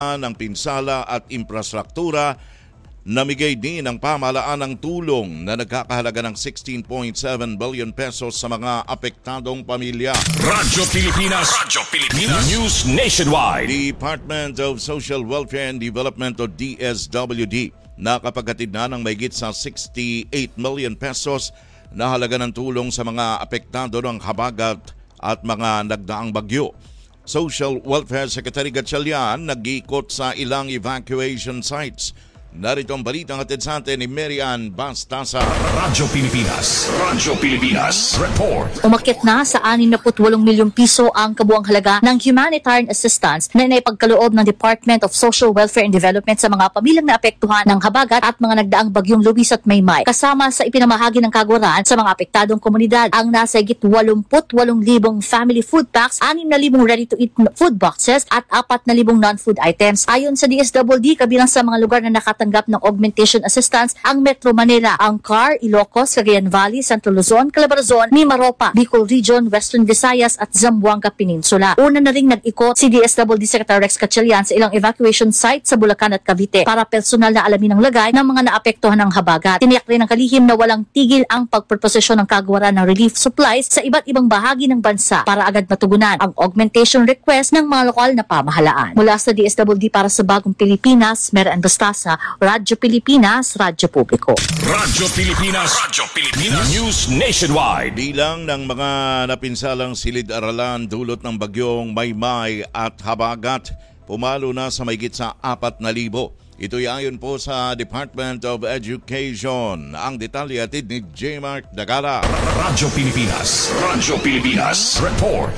ng pinsala at infrastruktura. Namigay din ng pamahalaan ng tulong na nagkakahalaga ng 16.7 billion pesos sa mga apektadong pamilya. Radyo Pilipinas News Nationwide. Department of Social Welfare and Development o DSWD nakapaghatid na ng mahigit sa 68 million pesos na halaga ng tulong sa mga apektado ng habagat at mga nagdaang bagyo. Social Welfare Secretary Gatchalian nag-iikot sa ilang evacuation sites. Narito ang balitang hatid sa atin ni Marian Bastasa. Radyo Pilipinas Report. Umakyat na sa 68 milyong piso ang kabuang halaga ng humanitarian assistance na naipagkaloob ng Department of Social Welfare and Development sa mga pamilyang naapektuhan ng habagat at mga nagdaang bagyong Luis at Maymay. Kasama sa ipinamahagi ng kagawaran sa mga apektadong komunidad ang nasa higit 88,000 family food packs, 6,000 ready-to-eat food boxes at 4,000 non-food items. Ayon sa DSWD, kabilang sa mga lugar na nakatanggap ng augmentation assistance ang Metro Manila, Angkar, Ilocos, Cagayan Valley, Central Luzon, Calabarzon, Mimaropa, Bicol Region, Western Visayas at Zamboanga Peninsula. Una na ring nag-ikot si DSWD Secretary Rex Gatchalian sa ilang evacuation site sa Bulacan at Cavite para personal na alamin ang lagay ng mga naapektuhan ng habagat. Tiniyak rin ng kalihim na walang tigil ang pagproposisyon ng kagawaran ng relief supplies sa iba't ibang bahagi ng bansa para agad matugunan ang augmentation request ng mga lokal na pamahalaan. Mula sa DSWD para sa Bagong Pilipinas, Marian Bastasa, Radyo Pilipinas, Radyo Publiko. Radyo Pilipinas News Nationwide. Bilang ng mga napinsalang silid-aralan dulot ng bagyong Maymay at habagat, pumalo na sa mahigit sa 4,000. Ito'y ayon po sa Department of Education. Ang detalye atid ni J. Mark Dagala. Radyo Pilipinas Report.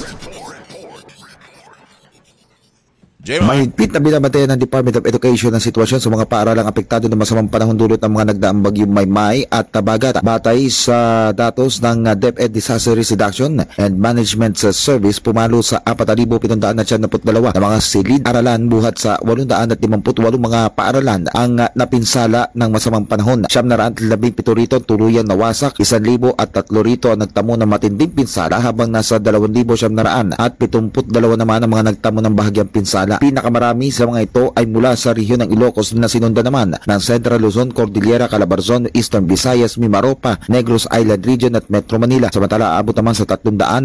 Mahigpit na binabantayan ng Department of Education ang sitwasyon sa mga paaralang apektado ng masamang panahon dulot ng mga nagdaang bagyong Maymay at habagat. Batay sa datos ng DepEd Disaster Risk Reduction and Management Service, pumalo sa 4,792 na mga silid-aralan buhat sa 858 mga paaralan ang napinsala ng masamang panahon. 717 rito tuluyang nawasak, 1,003 rito ang nagtamo ng matinding pinsala habang nasa 2,772 naman ang mga nagtamo ng bahagyang pinsala. Pinakamarami sa mga ito ay mula sa rehiyon ng Ilocos na sinundan naman ng Central Luzon, Cordillera, Calabarzon, Eastern Visayas, Mimaropa, Negros Island Region at Metro Manila. Samantala, abot naman sa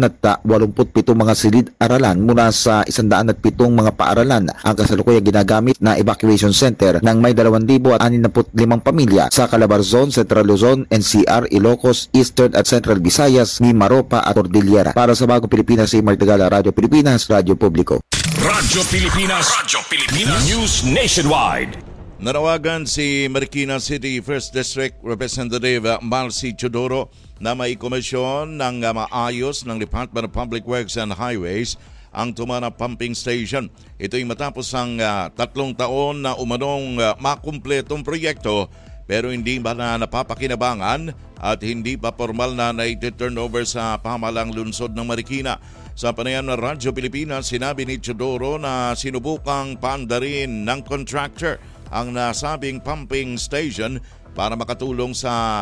387 mga silid-aralan mula sa 107 mga paaralan ang kasalukuyang ginagamit na evacuation center ng may 2,065 pamilya sa Calabarzon, Central Luzon, NCR, Ilocos, Eastern at Central Visayas, Mimaropa at Cordillera. Para sa Bagong Pilipinas, si Martigala, Radyo Pilipinas, Radyo Publiko. Radyo Pilipinas News Nationwide. Nanawagan si Marikina City 1st District Representative Marcy Chodoro na may komisyon ng maayos ng Department of Public Works and Highways ang Tumana Pumping Station. Ito'y matapos ang 3 taon na umanong makumpletong proyekto pero hindi ba na napapakinabangan at hindi pa formal na na-turnover sa pamahalang lungsod ng Marikina. Sa panayam ng Radyo Pilipinas, sinabi ni Chodoro na sinubukang paandarin ng contractor ang nasabing pumping station para makatulong sa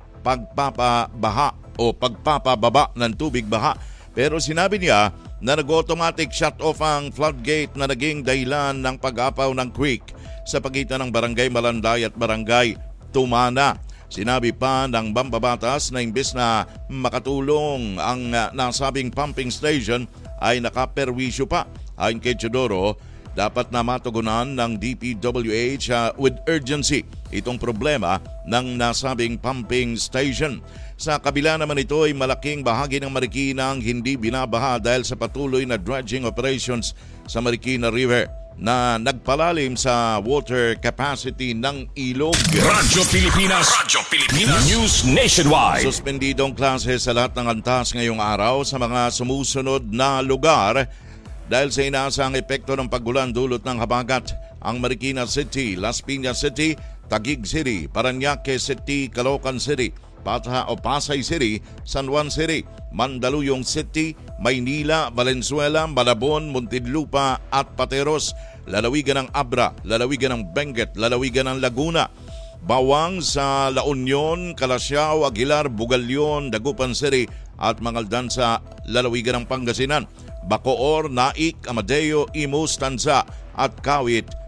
pagpapabaha o pagpapababa ng tubig baha. Pero sinabi niya na nag-automatic shut-off ang floodgate na naging dahilan ng pag-apaw ng creek sa pagitan ng Barangay Malanday at Barangay Tumana. Sinabi pa ng mambabatas na imbes na makatulong ang nasabing pumping station ay nakaperwisyo pa. Ayon kay Chodoro, dapat na matugunan ng DPWH with urgency itong problema ng nasabing pumping station. Sa kabila naman ito ay malaking bahagi ng Marikina ang hindi binabaha dahil sa patuloy na dredging operations sa Marikina River na nagpalalim sa water capacity ng ilog. Radyo Pilipinas News Nationwide. Suspendidong klase sa lahat ng antas ngayong araw sa mga sumusunod na lugar dahil sa inaasang epekto ng pagulan dulot ng habagat. Ang Marikina City, Las Piñas City, Taguig City, Parañaque City, Caloocan City, Pasay City, San Juan City, Mandaluyong City, Maynila, Valenzuela, Malabon, Muntinlupa at Pateros, lalawigan ng Abra, lalawigan ng Benguet, lalawigan ng Laguna, Bawang sa La Union, Calasiao, Aguilar, Bugalyon, Dagupan City at Mangaldan sa lalawigan ng Pangasinan, Bacoor, Naik, Amadeo, Imus, Tanza at Kawit